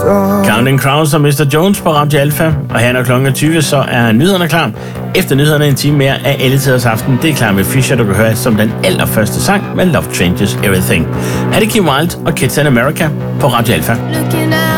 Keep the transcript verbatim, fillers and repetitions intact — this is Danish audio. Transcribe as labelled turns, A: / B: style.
A: Counting Crows og mister Jones på Radio Alpha. Og her når klokken er tyve, så er nyhederne klar. Efter nyhederne en time mere af Alle Tiders Aften. Det er klar med Fisher, du kan høre som den allerførste sang med Love Changes Everything. Her er det Kim Wilde og Kids in America på Radio Alpha.